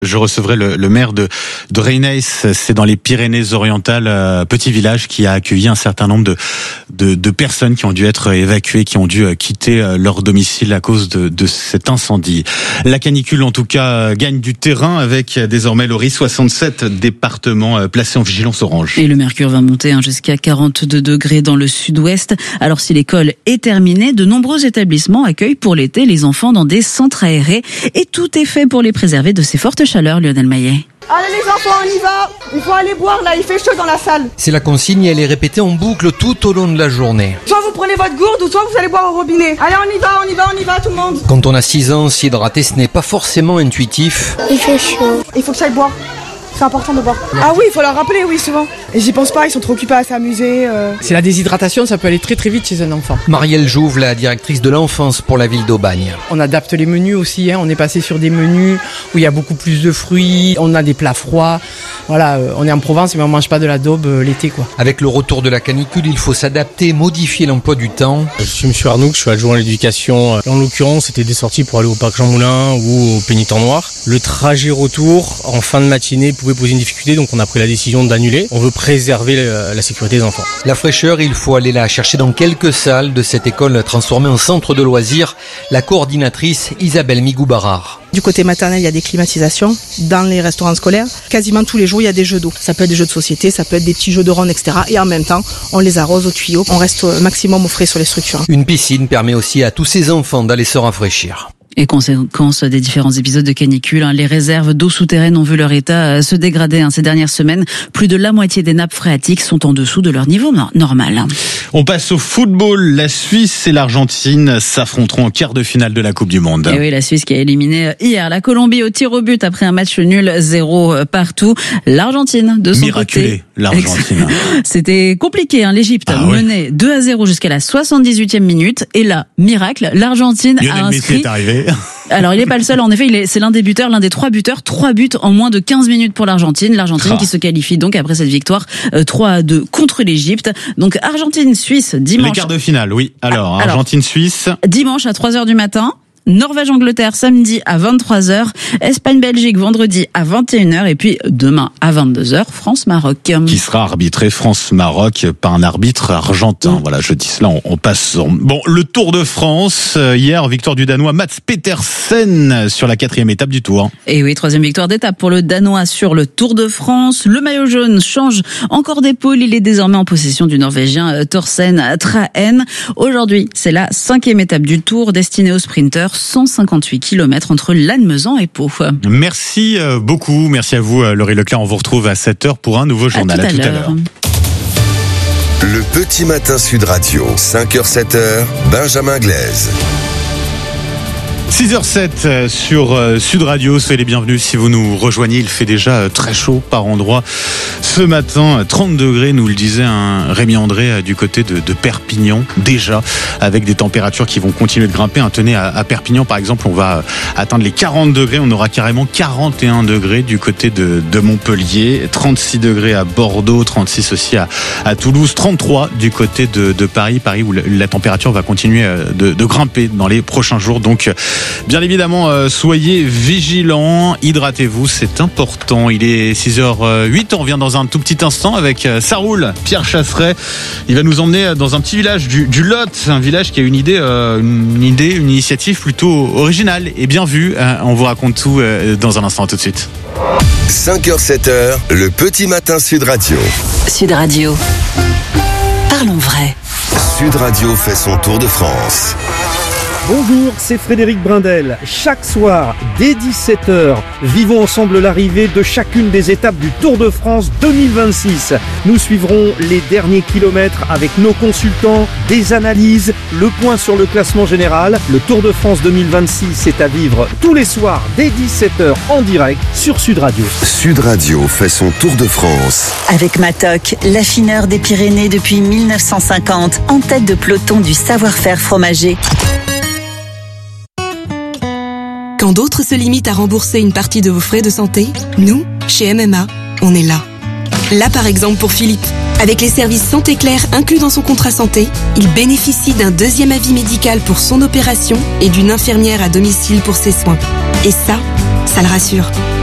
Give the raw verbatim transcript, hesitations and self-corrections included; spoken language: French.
Je recevrai le, le maire de, de Reynes, c'est dans les Pyrénées-Orientales, euh, petit village qui a accueilli un certain nombre de, de, de personnes qui ont dû être évacuées, qui ont dû quitter leur domicile à cause de, de cet incendie. La canicule, en tout cas, gagne du terrain avec désormais, Laurie, soixante-sept départements placés en vigilance orange. Et le mercure va monter hein, jusqu'à quarante-deux degrés dans le sud-ouest. Alors si l'école est terminée, de nombreux établissements accueillent pour l'été les enfants dans des centres aérés et tout est fait pour les préserver de ces fortes chaleur, Lionel Maillet. Allez les enfants, on y va. Il faut aller boire là, il fait chaud dans la salle. C'est la consigne et elle est répétée en boucle tout au long de la journée. Soit vous prenez votre gourde ou soit vous allez boire au robinet. Allez, on y va, on y va, on y va tout le monde. Quand on a six ans, s'hydrater ce n'est pas forcément intuitif. Il fait chaud. Il faut que ça aille boire. C'est important de boire. Ah oui, il faut leur rappeler, oui, souvent. Et j'y pense pas, ils sont trop occupés à s'amuser. Euh... C'est la déshydratation, ça peut aller très très vite chez un enfant. Marielle Jouve, la directrice de l'enfance pour la ville d'Aubagne. On adapte les menus aussi, hein. On est passé sur des menus où il y a beaucoup plus de fruits, on a des plats froids. Voilà, euh, on est en Provence mais on mange pas de la daube euh, l'été quoi. Avec le retour de la canicule, il faut s'adapter, modifier l'emploi du temps. Je suis M. Arnoux, je suis adjoint à l'éducation. En l'occurrence, c'était des sorties pour aller au parc Jean Moulin ou au Pénitent-Noir. Le trajet retour en fin de matinée pouvait poser une difficulté, donc on a pris la décision d'annuler. On veut préserver la sécurité des enfants. La fraîcheur, il faut aller la chercher dans quelques salles de cette école transformée en centre de loisirs. La coordinatrice Isabelle Migou-Barrard. Du côté maternel, il y a des climatisations. Dans les restaurants scolaires, quasiment tous les jours, il y a des jeux d'eau. Ça peut être des jeux de société, ça peut être des petits jeux de ronde, et cetera. Et en même temps, on les arrose au tuyau. On reste au maximum au frais sur les structures. Une piscine permet aussi à tous ces enfants d'aller se rafraîchir. Et conséquence des différents épisodes de canicule, hein, les réserves d'eau souterraine ont vu leur état se dégrader hein, ces dernières semaines. Plus de la moitié des nappes phréatiques sont en dessous de leur niveau normal. On passe au football. La Suisse et l'Argentine s'affronteront en quart de finale de la Coupe du Monde. Et oui, la Suisse qui a éliminé hier la Colombie au tir au but après un match nul zéro partout. L'Argentine, de son Miraculé, côté... l'Argentine. C'était compliqué, hein. L'Égypte ah, menait ouais. deux à zéro jusqu'à la soixante-dix-huitième minute. Et là, miracle, l'Argentine Lionel a inscrit... Messi est arrivé. Alors, il n'est pas le seul. En effet, il est, c'est l'un des buteurs, l'un des trois buteurs. Trois buts en moins de quinze minutes pour l'Argentine. L'Argentine ah. qui se qualifie donc après cette victoire euh, trois à deux contre l'Égypte. Donc, Argentine-Suisse, dimanche. Les quarts de finale, oui. Alors, Alors Argentine-Suisse. Dimanche à trois heures du matin. Norvège-Angleterre samedi à vingt-trois heures, Espagne-Belgique vendredi à vingt et une heures et puis demain à vingt-deux heures, France-Maroc. Qui sera arbitré France-Maroc par un arbitre argentin. Mmh. Voilà, je dis cela, on, on passe. Bon, le Tour de France, hier, victoire du Danois Mats Petersen sur la quatrième étape du Tour. Et oui, troisième victoire d'étape pour le Danois sur le Tour de France. Le maillot jaune change encore d'épaule, il est désormais en possession du Norvégien Thorsten Trahen. Aujourd'hui, c'est la cinquième étape du Tour destinée aux sprinters. cent cinquante-huit kilomètres entre Lannemezan et Pau. Merci beaucoup. Merci à vous, Laurie Leclerc. On vous retrouve à sept heures pour un nouveau journal. À tout à, à tout l'heure. à l'heure. Le petit matin Sud Radio, cinq heures sept heures, Benjamin Glaise. six heures zéro sept sur Sud Radio, soyez les bienvenus si vous nous rejoignez, il fait déjà très chaud par endroits. Ce matin, trente degrés, nous le disait hein, Rémi André du côté de, de Perpignan, déjà, avec des températures qui vont continuer de grimper. Tenez, à, à Perpignan par exemple, on va atteindre les quarante degrés, on aura carrément quarante et un degrés du côté de, de Montpellier, trente-six degrés à Bordeaux, trente-six aussi à, à Toulouse, trente-trois du côté de, de Paris, Paris où la, la température va continuer de, de grimper dans les prochains jours, donc bien évidemment, euh, soyez vigilants, hydratez-vous, c'est important. Il est six heures huit, on revient dans un tout petit instant avec euh, ça roule, Pierre Chasseret. Il va nous emmener dans un petit village du, du Lot, un village qui a une idée, euh, une idée, une initiative plutôt originale et bien vue. Euh, on vous raconte tout euh, dans un instant, tout de suite. cinq heures sept heures, le petit matin Sud Radio. Sud Radio. Parlons vrai. Sud Radio fait son tour de France. Bonjour, c'est Frédéric Brindel. Chaque soir, dès dix-sept heures, vivons ensemble l'arrivée de chacune des étapes du Tour de France deux mille vingt-six. Nous suivrons les derniers kilomètres avec nos consultants, des analyses, le point sur le classement général. Le Tour de France deux mille vingt-six est à vivre tous les soirs dès dix-sept heures en direct sur Sud Radio. Sud Radio fait son Tour de France. Avec Matok, l'affineur des Pyrénées depuis mille neuf cent cinquante, en tête de peloton du savoir-faire fromager. Quand d'autres se limitent à rembourser une partie de vos frais de santé, nous, chez M M A, on est là. Là par exemple pour Philippe. Avec les services Santé Claire inclus dans son contrat santé, il bénéficie d'un deuxième avis médical pour son opération et d'une infirmière à domicile pour ses soins. Et ça, ça le rassure.